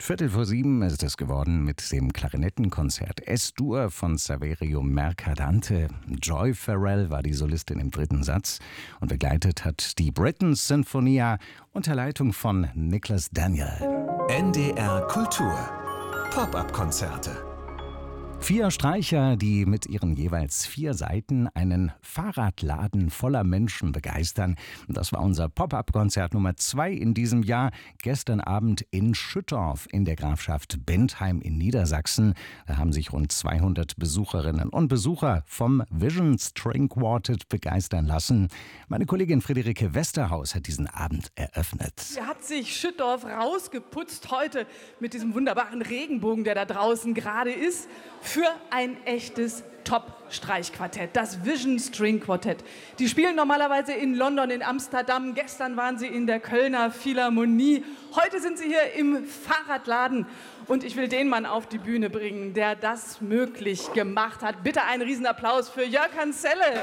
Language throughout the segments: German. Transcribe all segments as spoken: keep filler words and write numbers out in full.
Viertel vor sieben ist es geworden mit dem Klarinettenkonzert S-Dur von Saverio Mercadante. Joy Farrell war die Solistin im dritten Satz und begleitet hat die Britain's Sinfonia unter Leitung von Nicholas Daniel. N D R Kultur Pop-up-Konzerte. Vier Streicher, die mit ihren jeweils vier Seiten einen Fahrradladen voller Menschen begeistern. Das war unser Pop-up-Konzert Nummer zwei in diesem Jahr. Gestern Abend in Schüttorf in der Grafschaft Bentheim in Niedersachsen. Da haben sich rund zweihundert Besucherinnen und Besucher vom Vision String Quartet begeistern lassen. Meine Kollegin Friederike Westerhaus hat diesen Abend eröffnet. Hier hat sich Schüttorf rausgeputzt heute mit diesem wunderbaren Regenbogen, der da draußen gerade ist, für ein echtes Top-Streichquartett, das Vision String Quartet. Die spielen normalerweise in London, in Amsterdam. Gestern waren sie in der Kölner Philharmonie. Heute sind sie hier im Fahrradladen. Und ich will den Mann auf die Bühne bringen, der das möglich gemacht hat. Bitte einen Riesenapplaus für Jörg Hanselle.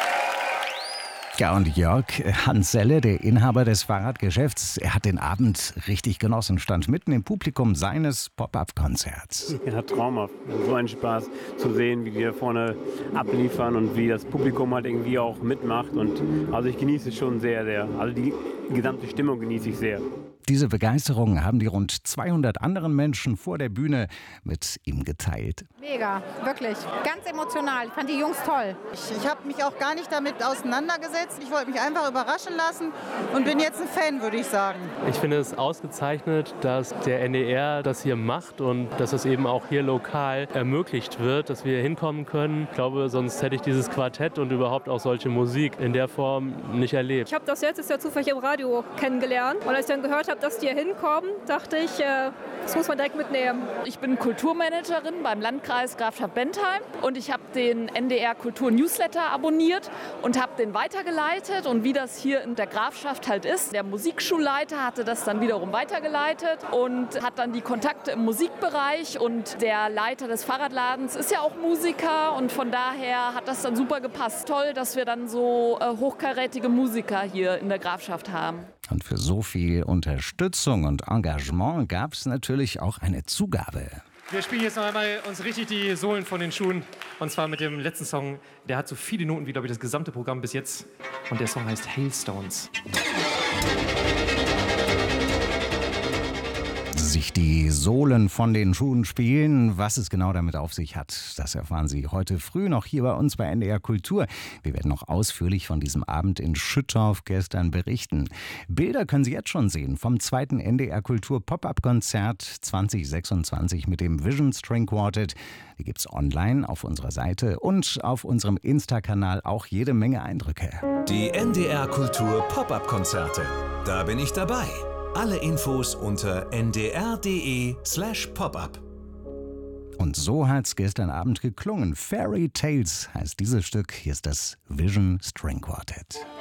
Ja, und Jörg Hanselle, der Inhaber des Fahrradgeschäfts, er hat den Abend richtig genossen, stand mitten im Publikum seines Pop-up-Konzerts. Ja, traumhaft. So ein Spaß zu sehen, wie die da vorne abliefern und wie das Publikum halt irgendwie auch mitmacht. Und also ich genieße es schon sehr, sehr. Also die gesamte Stimmung genieße ich sehr. Diese Begeisterung haben die rund zweihundert anderen Menschen vor der Bühne mit ihm geteilt. Mega, wirklich. Ganz emotional. Ich fand die Jungs toll. Ich, ich habe mich auch gar nicht damit auseinandergesetzt. Ich wollte mich einfach überraschen lassen und bin jetzt ein Fan, würde ich sagen. Ich finde es ausgezeichnet, dass der N D R das hier macht und dass es eben auch hier lokal ermöglicht wird, dass wir hier hinkommen können. Ich glaube, sonst hätte ich dieses Quartett und überhaupt auch solche Musik in der Form nicht erlebt. Ich habe das jetzt, ist ja zufällig im Radio kennengelernt. Und als ich dann gehört habe, dass die hier hinkommen, dachte ich, äh, das muss man direkt mitnehmen. Ich bin Kulturmanagerin beim Landkreis Grafschaft Bentheim und ich habe den N D R Kultur Newsletter abonniert und habe den weitergeleitet. Und wie das hier in der Grafschaft halt ist, der Musikschulleiter hatte das dann wiederum weitergeleitet und hat dann die Kontakte im Musikbereich. Und der Leiter des Fahrradladens ist ja auch Musiker und von daher hat das dann super gepasst. Toll, dass wir dann so äh, hochkarätige Musiker hier in der Grafschaft haben. Und für so viel Unterstützung und Engagement gab es natürlich auch eine Zugabe. Wir spielen jetzt noch einmal uns richtig die Sohlen von den Schuhen. Und zwar mit dem letzten Song. Der hat so viele Noten wie, glaube ich, das gesamte Programm bis jetzt. Und der Song heißt Hailstones. Sich die Sohlen von den Schuhen spielen. Was es genau damit auf sich hat, das erfahren Sie heute früh noch hier bei uns bei N D R Kultur. Wir werden noch ausführlich von diesem Abend in Schüttorf gestern berichten. Bilder können Sie jetzt schon sehen vom zweiten N D R Kultur Pop-up-Konzert zwanzig sechsundzwanzig mit dem Vision String Quartet. Die gibt's online auf unserer Seite und auf unserem Insta-Kanal auch jede Menge Eindrücke. Die N D R Kultur Pop-up-Konzerte. Da bin ich dabei. Alle Infos unter n d r punkt d e slash pop-up. Und so hat's gestern Abend geklungen. Fairy Tales heißt dieses Stück. Hier ist das Vision String Quartet.